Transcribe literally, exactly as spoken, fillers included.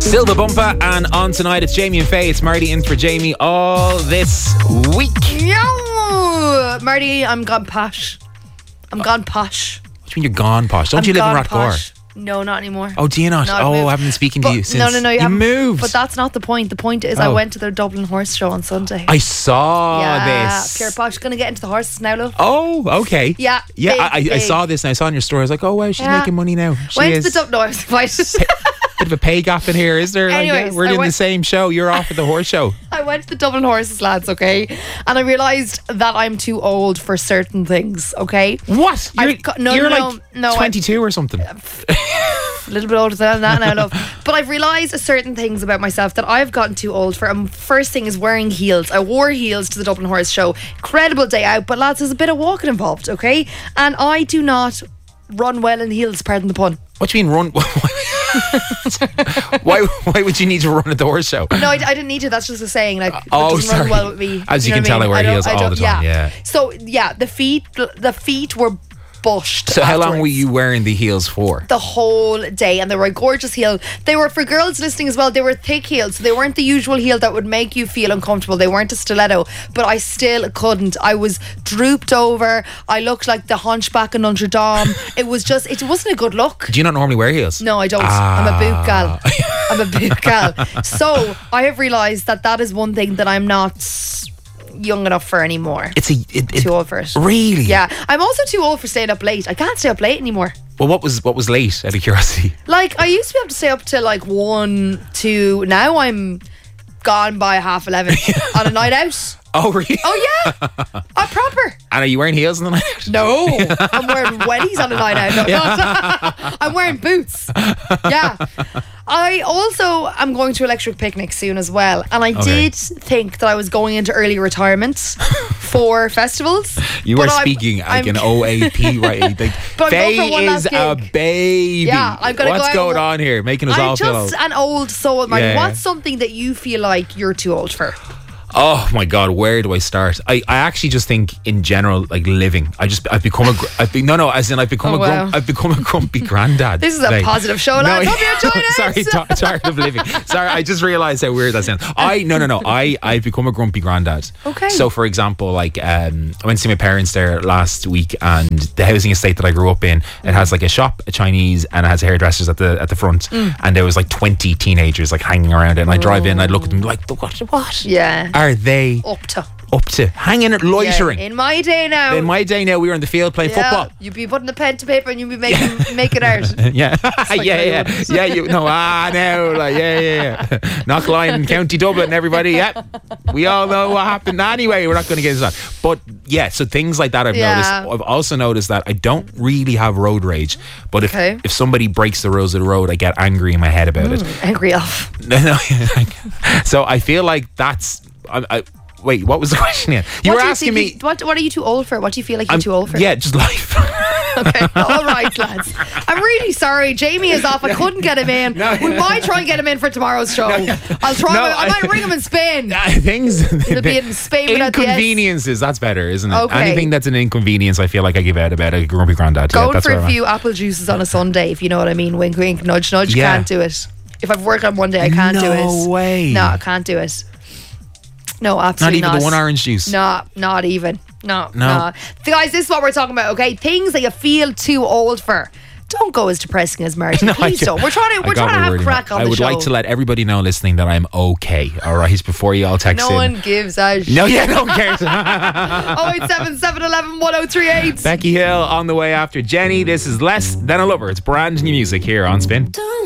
Silva Bumpa, and on tonight it's Jamie and Faye. It's Marty in for Jamie all this week. Yo, Marty, I'm gone posh. I'm gone posh. What do you mean you're gone posh? Don't I'm you live in gone Rathgore? posh. No, not anymore. Oh, do you not? No, I've oh, moved. I haven't been speaking But- to you since no, no, no, you, you haven't. moved. But that's not the point. The point is, I Oh. went to their Dublin Horse Show on Sunday. I saw yeah, this. pure posh. Gonna get into the horses now, love. Oh, okay. Yeah, Yeah, big, I, I, I big. saw this and I saw in your story. I was like, oh, wow, she's Yeah. making money now. She Went is. to the Dublin. No, I was invited. Bit of a pay gap in here, is there? Like, yeah, Anyways, we're I doing went- the same show. You're off at the horse show. I went to the Dublin Horses, lads, okay? And I realised that I'm too old for certain things, okay? What? You're, I've got- no, you're no, like no, no, I- twenty-two or something. A little bit older than that now, love. But I've realised certain things about myself that I've gotten too old for. And first thing is wearing heels. I wore heels to the Dublin Horse Show. Incredible day out, but lads, there's a bit of walking involved, okay? And I do not run well in heels, pardon the pun. What do you mean run? why? Why would you need to run at the horse show? No, I, I didn't need to. That's just a saying. Like, it oh, doesn't sorry. run well with me. As you know can what tell, I mean? wear don't- heels all don't- the time, yeah. So yeah, the feet, the feet were bushed. So how long were afterwards. you wearing the heels for? The whole day, and they were a gorgeous heel. They were, for girls listening as well, they were thick heels, so they weren't the usual heel that would make you feel uncomfortable. They weren't a stiletto, but I still couldn't. I was drooped over. I looked like the hunchback in Notre Dame. It was just, it wasn't a good look. Do you not normally wear heels? No, I don't. Ah. I'm a boot gal. I'm a boot gal. So I have realised that that is one thing that I'm not young enough for anymore. It's a it, it, Too old for it. Really? Yeah, I'm also too old for staying up late. I can't stay up late anymore. Well, what was what was late? Out of curiosity. Like, I used to be able to stay up till like one, two. Now I'm gone by half eleven on a night out. Oh, really? Oh yeah, a proper. And are you wearing heels in the night? out? No, I'm wearing wellies on a night out. No, not. I'm wearing boots. Yeah. I also am going to Electric Picnic soon as well, and I Okay. did think that I was going into early retirement for festivals. You but are I'm- speaking like I'm- an O A P, right? Like, But I'm Faye going for one is last a gig. baby. Yeah, I'm gonna What's go out- going on here? Making us I'm all feel just old. an old soul, Marty. Yeah. What's something that you feel like you're too old for? Oh my God, where do I start? I, I actually just think in general, like living. I just I've become a gr- I've been no no as in I've become Oh, a grum, wow. I've become a grumpy granddad. This is a Like, positive show, lads. Hope you enjoyed it. Sorry, t- tired of living. Sorry, I just realised how weird that sounds. I no no no. I I've become a grumpy granddad. Okay. So for example, like um, I went to see my parents there last week, and the housing estate that I grew up in, it has like a shop, a Chinese, and it has hairdressers at the at the front, Mm. and there was like twenty teenagers like hanging around it, and I drive in, and I look at them like, what what Yeah. are they Up to. up to? Hanging, loitering. Yeah, in my day now. In my day now, we were in the field playing yeah, football. you'd be putting the pen to paper and you'd be making making art. Yeah, like yeah, my yeah, ones. yeah. You no, ah, no, like yeah, yeah, yeah. Knockline, County Dublin, everybody. Yeah, we all know what happened. Anyway, we're not going to get into that. But yeah, so things like that I've Yeah. noticed. I've also noticed that I don't really have road rage, but if Okay. if somebody breaks the rules of the road, I get angry in my head about it. Angry off. No, no. So I feel like that's. I, I, wait, what was the question here? You What were do asking think me. you- what What are you too old for? What do you feel like you're I'm- too old for? Yeah, just life. Okay. All right, lads. I'm really sorry. Jamie is off. I couldn't get him in. No. We might try and get him in for tomorrow's show. I'll try. No, my- I, I- might ring him in Spain. Things. It'll be in Spain without the S. Inconveniences. That's better, isn't it? Okay. Anything that's an inconvenience, I feel like I give out about a grumpy granddad. Yeah, Going that's for where a I'm at. few apple juices on a Sunday, if you know what I mean. Wink, wink, nudge, nudge. Yeah. Can't do it. If I've worked on one day, I can't do it. No way. No, I can't do it. No, Not absolutely even not. the one orange juice. No, not even. No, No. no. Guys, this is what we're talking about, okay? Things that you feel too old for. Don't go as depressing as Marty. No, I Please get- don't. We're trying to, I we're got trying to what have we're crack doing. on I the would show. like to let everybody know listening that I'm okay. All right, before you all text no in. one gives a shit. No, yeah, no one cares. oh eight seven seven one one one oh three eight. Becky Hill on the way after Jenny. This is Less Than a Lover. It's brand new music here on Spin. Don't